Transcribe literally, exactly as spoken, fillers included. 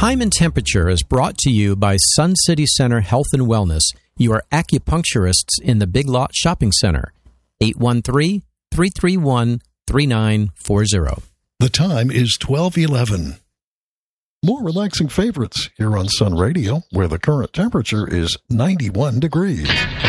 Time and Temperature is brought to you by Sun City Center Health and Wellness, your acupuncturists in the Big Lot Shopping Center. eight one three, three three one, three nine four zero. The time is twelve eleven. More relaxing favorites here on Sun Radio, where the current temperature is ninety-one degrees.